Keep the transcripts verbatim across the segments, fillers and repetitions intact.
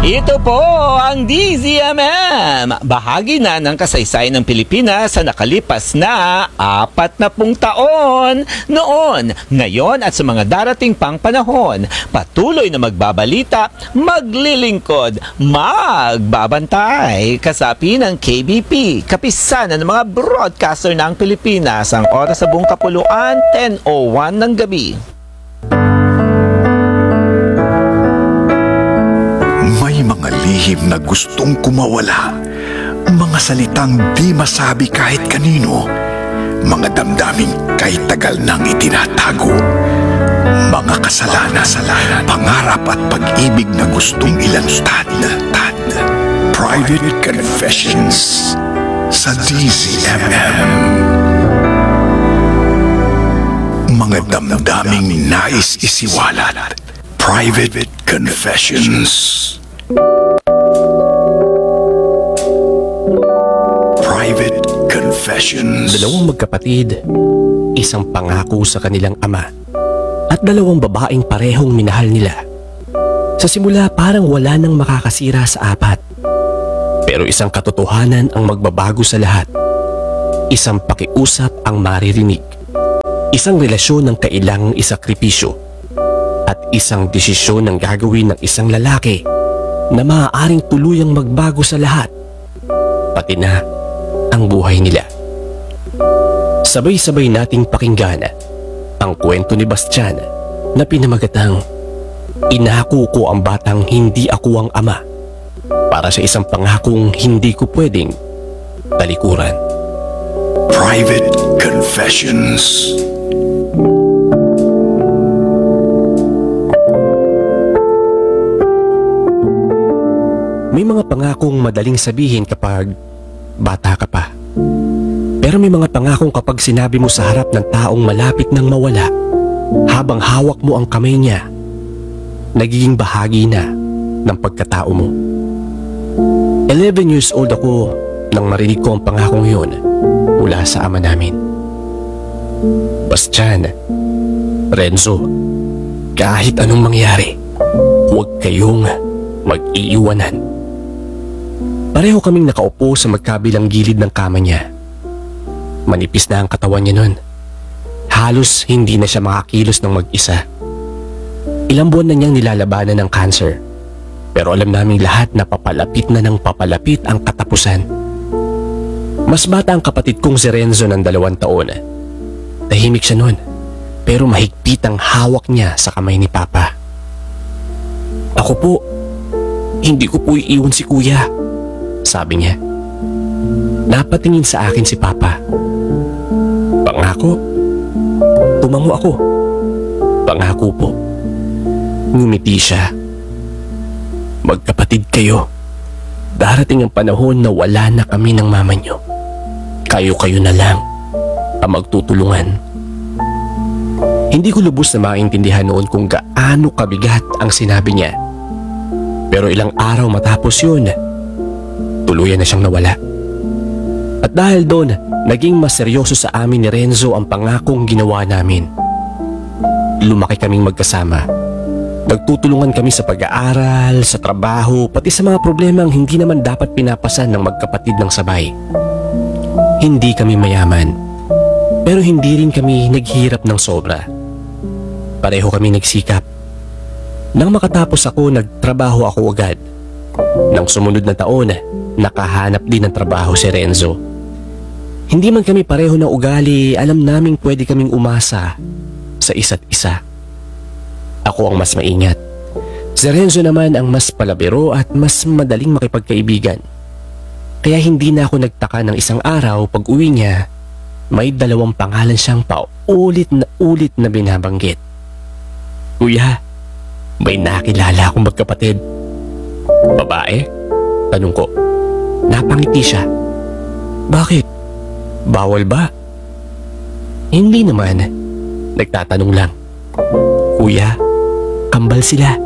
Ito po ang D Z M M, bahagi na ng kasaysayan ng Pilipinas sa nakalipas na apat na pung taon. Noon, ngayon at sa mga darating pang panahon, patuloy na magbabalita, maglilingkod, magbabantay. Kasapi ng K B P, kapisanan ng mga broadcaster ng Pilipinas. Ang oras sa buong kapuluan, ten oh one ng gabi. May mga lihim na gustong kumawala, mga salitang di masabi kahit kanino, mga damdaming kahit tagal nang itinatago, mga kasalanan, pangarap at pag-ibig na gustong ilantad. Private Confessions sa D Z M M. Mga damdaming nais isiwalat. Private Confessions. Private Confessions. Dalawang magkapatid, isang pangako sa kanilang ama, at dalawang babaeng parehong minahal nila. Sa simula parang wala nang makakasira sa apat. Pero isang katotohanan ang magbabago sa lahat. Isang pakiusap ang maririnig. Isang relasyon ng kailangang isakripisyo. At isang desisyon ng gagawin ng isang lalaki na maaaring tuluyang magbago sa lahat, pati na ang buhay nila. Sabay-sabay nating pakinggan ang kwento ni Bastian na pinamagatang "Inako ko ang batang hindi ako ang ama para sa isang pangakong hindi ko pwedeng talikuran." Private Confessions. May mga pangakong madaling sabihin kapag bata ka pa. Pero may mga pangakong kapag sinabi mo sa harap ng taong malapit nang mawala, habang hawak mo ang kamay niya, nagiging bahagi na ng pagkatao mo. eleven years old ako nang marinig ko ang pangakong yun mula sa ama namin. "Bastian, Renzo, kahit anong mangyari, huwag kayong mag-iiwanan." Pareho kaming nakaupo sa magkabilang gilid ng kama niya. Manipis na ang katawan niya nun. Halos hindi na siya makakilos ng mag-isa. Ilang buwan na niyang nilalabanan ng cancer. Pero alam naming lahat na papalapit na ng papalapit ang katapusan. Mas bata ang kapatid kong si Renzo ng dalawang taon. Tahimik siya nun, pero mahigpit ang hawak niya sa kamay ni Papa. "Ako po, hindi ko po iiwan si Kuya," sabi niya. Napatingin sa akin si Papa. "Pangako?" Tumango ako. "Pangako po." Ngumiti siya. "Magkapatid kayo. Darating ang panahon na wala na kami ng mama niyo. Kayo-kayo na lang ang magtutulungan." Hindi ko lubos na maintindihan noon kung gaano kabigat ang sinabi niya. Pero ilang araw matapos yun, tuluyan na siyang nawala. At dahil doon, naging mas seryoso sa amin ni Renzo ang pangakong ginawa namin. Lumaki kaming magkasama. Nagtutulungan kami sa pag-aaral, sa trabaho, pati sa mga problemang hindi naman dapat pinapasan ng magkapatid ng sabay. Hindi kami mayaman, pero hindi rin kami naghirap ng sobra. Pareho kami nagsikap. Nang makatapos ako, nagtrabaho ako agad. Nang sumunod na taon, nakahanap din ng trabaho si Renzo. Hindi man kami pareho ng ugali, alam naming pwede kaming umasa sa isa't isa. Ako ang mas maingat. Si Renzo naman ang mas palabiro at mas madaling makipagkaibigan. Kaya hindi na ako nagtaka ng isang araw pag uwi niya, may dalawang pangalan siyang paulit na ulit na binabanggit. "Kuya, may nakilala akong magkapatid." "Babae?" tanong ko. Napangiti siya. "Bakit? Bawal ba?" "Hindi naman." Nagtatanong lang. "Kuya, kambal sila."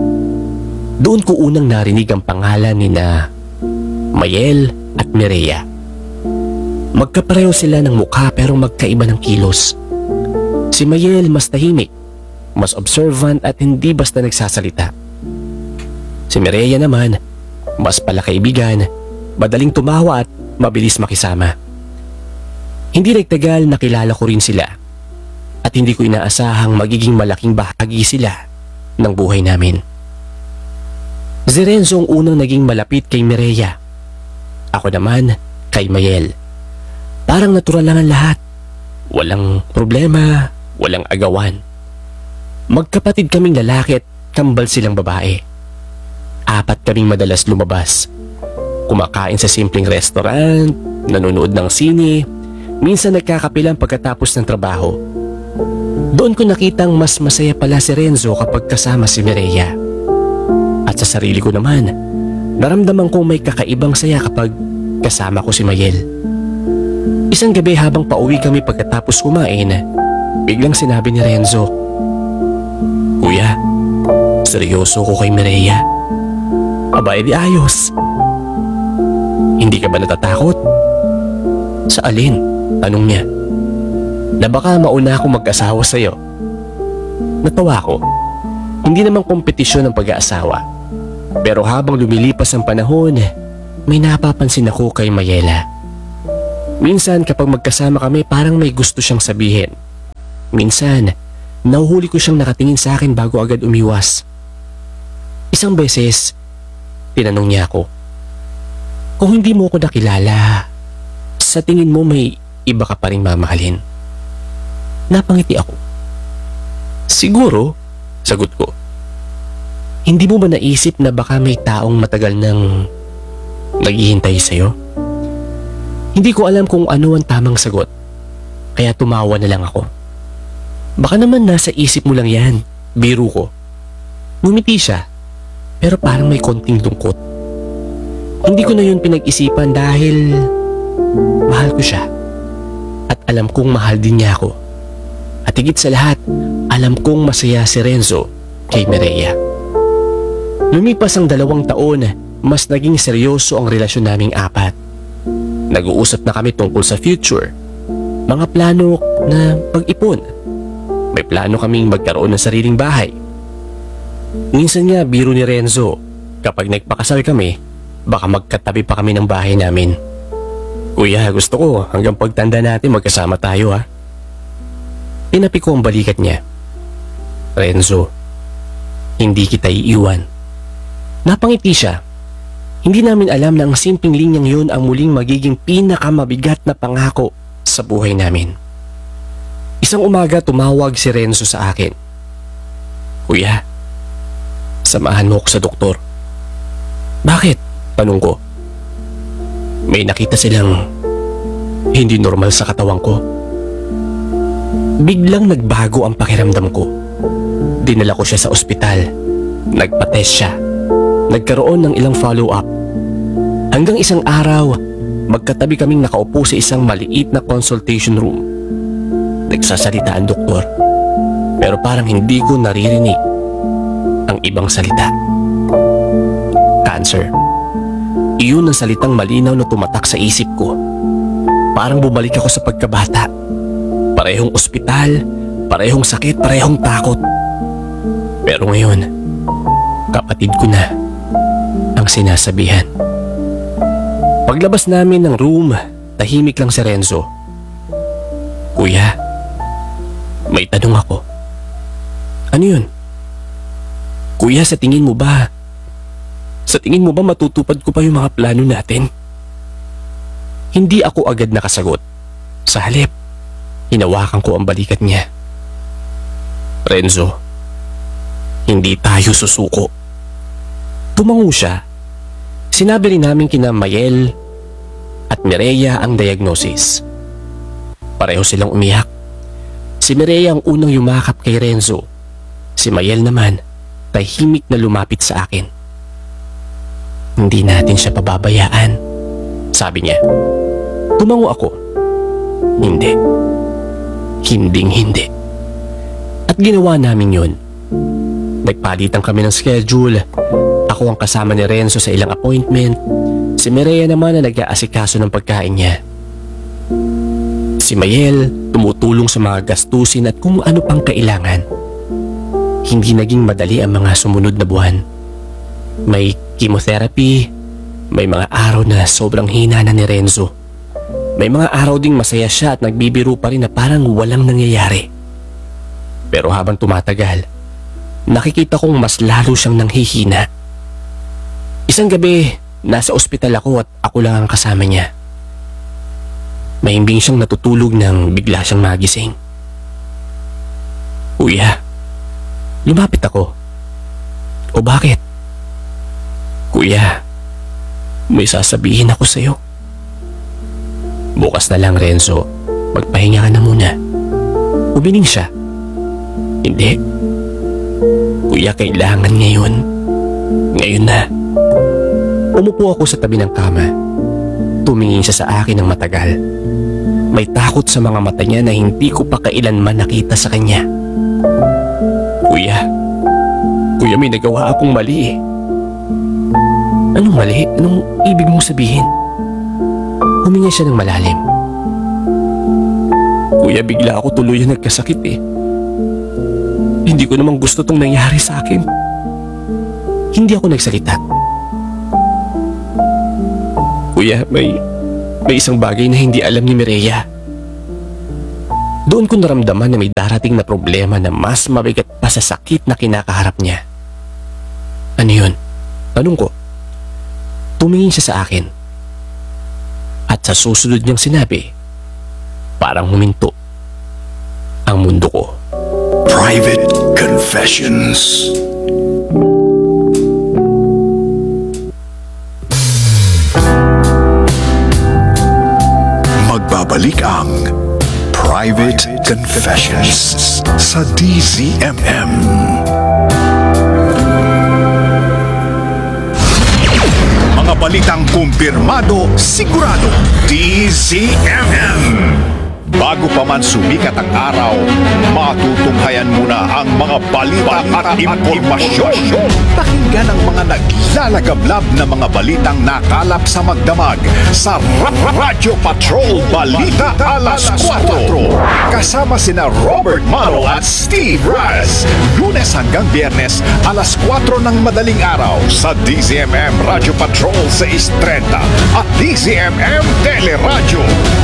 Doon ko unang narinig ang pangalan ni na Mayel at Mireya. Magkapareho sila ng mukha pero magkaiba ng kilos. Si Mayel mas tahimik, mas observant at hindi basta nagsasalita. Si Mireya naman, mas palakaibigan, madaling tumawa at mabilis makisama. Hindi nagtagal nakilala ko rin sila at hindi ko inaasahang magiging malaking bahagi sila ng buhay namin. Si Renzo ang unang naging malapit kay Mireya. Ako naman kay Mayel. Parang natural lang ang lahat. Walang problema, walang agawan. Magkapatid kaming lalaki at kambal silang babae. Apat kaming madalas lumabas. Kumakain sa simpleng restaurant, nanonood ng sine, minsan nagkakapilan pagkatapos ng trabaho. Doon ko nakitang mas masaya pala si Renzo kapag kasama si Mireya. At sa sarili ko naman, naramdaman kong may kakaibang saya kapag kasama ko si Mayel. Isang gabi habang pauwi kami pagkatapos kumain, biglang sinabi ni Renzo, "Kuya, seryoso ko kay Mireya." "Aba, edi ayos. Hindi ka ba natatakot?" "Sa alin?" tanong niya. "Na baka mauna akong mag-asawa sa'yo." Natawa ko. Hindi naman kompetisyon ang pag-aasawa. Pero habang lumilipas ang panahon, may napapansin ako kay Mayela. Minsan kapag magkasama kami parang may gusto siyang sabihin. Minsan, nahuhuli ko siyang nakatingin sa akin bago agad umiwas. Isang beses, tinanong niya ako, "Kung hindi mo ako nakilala, sa tingin mo may iba ka pa ring mamahalin?" Napangiti ako. "Siguro," sagot ko. "Hindi mo ba naisip na baka may taong matagal nang naghihintay sa'yo?" Hindi ko alam kung ano ang tamang sagot, kaya tumawa na lang ako. "Baka naman nasa isip mo lang yan," biro ko. Ngumiti siya, pero parang may konting lungkot. Hindi ko na yun pinag-isipan dahil mahal ko siya. At alam kong mahal din niya ako. At higit sa lahat, alam kong masaya si Renzo kay Mireya. Lumipas ang dalawang taon, mas naging seryoso ang relasyon naming apat. Nag-uusap na kami tungkol sa future, mga plano na pag-ipon. May plano kaming magkaroon ng sariling bahay. Minsan nga biro ni Renzo, kapag nagpakasal kami, baka magkatabi pa kami ng bahay namin. "Kuya, gusto ko hanggang pagtanda natin magkasama tayo, ha?" Tinapi ko ang balikat niya. "Renzo, hindi kita iiwan." Napangiti siya. Hindi namin alam na ang simpleng linyang yun ang muling magiging pinakamabigat na pangako sa buhay namin. Isang umaga tumawag si Renzo sa akin. "Kuya, samahan mo ako sa doktor." "Bakit?" tanong ko. "May nakita silang hindi normal sa katawan ko." Biglang nagbago ang pakiramdam ko. Dinala ko siya sa ospital. Nagpa-test siya. Nagkaroon ng ilang follow-up. Hanggang isang araw, magkatabi kaming nakaupo sa isang maliit na consultation room. Nagsasalita ang doktor, pero parang hindi ko naririnig ang ibang salita. "Cancer." Iyon ang salitang malinaw na tumatak sa isip ko. Parang bumalik ako sa pagkabata. Parehong ospital, parehong sakit, parehong takot. Pero ngayon, kapatid ko na ang sinasabihan. Paglabas namin ng room, tahimik lang si Renzo. "Kuya, may tanong ako." "Ano yun?" "Kuya, sa tingin mo ba, sa tingin mo ba matutupad ko pa yung mga plano natin?" Hindi ako agad nakasagot. Sa halip, hinawakan ko ang balikat niya. "Renzo, hindi tayo susuko." Tumango siya. Sinabi rin namin kina Mayel at Mireya ang diagnosis. Pareho silang umiyak. Si Mireya ang unang yumakap kay Renzo. Si Mayel naman, tahimik na lumapit sa akin. "Hindi natin siya pababayaan," sabi niya. Tumango ako. "Hindi. Hinding hindi." At ginawa namin yun. Nagpalitan kami ng schedule. Ako ang kasama ni Renzo sa ilang appointment. Si Mireya naman na nag-aasikaso ng pagkain niya. Si Mayel tumutulong sa mga gastusin at kung ano pang kailangan. Hindi naging madali ang mga sumunod na buwan. May chemotherapy, may mga araw na sobrang hina na ni Renzo. May mga araw ding masaya siya at nagbibiro pa rin na parang walang nangyayari. Pero habang tumatagal, nakikita kong mas lalo siyang nanghihina. Isang gabi, nasa ospital ako at ako lang ang kasama niya. Mahimbing siyang natutulog nang bigla siyang magising. Kuya, lumapit ako. O bakit? Kuya, may sasabihin ako sa'yo. Bukas na lang, Renzo. Magpahinga ka na muna. Umiling siya. Hindi. Kuya, kailangan ngayon. Ngayon na. Umupo ako sa tabi ng kama. Tumingin siya sa akin ng matagal. May takot sa mga mata niya na hindi ko pa kailanman nakita sa kanya. Kuya, Kuya, may nagawa akong mali eh. Anong mali? Anong ibig mong sabihin? Huminga siya ng malalim. Kuya, bigla ako tuluyan nagkasakit eh. Hindi ko namang gusto tong nangyari sa akin. Hindi ako nagsalita. Kuya, may, may isang bagay na hindi alam ni Mireya. Doon ko naramdaman na may darating na problema na mas mabigat pa sa sakit na kinakaharap niya. Ano yun? Tanong ko. Tumingin siya sa akin. At sa susunod niyang sinabi, parang huminto ang mundo ko. Private Confessions. Magbabalik ang Private Confessions sa D Z M M. Mga balitang kumpirmado, sigurado, D Z M M. Bago pa man sumikat ang araw, matutunghayan muna ang mga balita at impormasyon. Pakinggan ang mga naglalagablab na mga balitang nakalap sa magdamag sa Ra- Ra- Radyo Patrol Balita Alas kwatro. Kasama sina Robert Mano at Steve Raz. Lunes hanggang Biyernes, alas kwatro ng madaling araw sa D Z M M Radyo Patrol six thirty at D Z M M Teleradyo.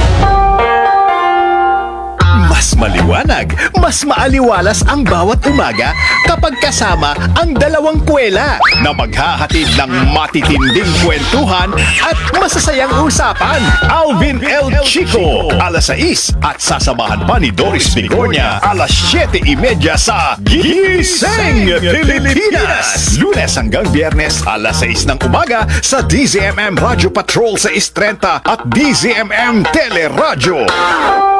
Mas maliwanag, mas maaliwalas ang bawat umaga kapag kasama ang dalawang kwela na maghahatid ng matitinding kwentuhan at masasayang usapan. Alvin L. Chico, alas sais at sasamahan pa ni Doris Bigornia, alas siyete trenta sa Gising Pilipinas. Lunes hanggang Biyernes, alas sais ng umaga sa D Z M M Radyo Patrol six thirty at D Z M M Teleradyo.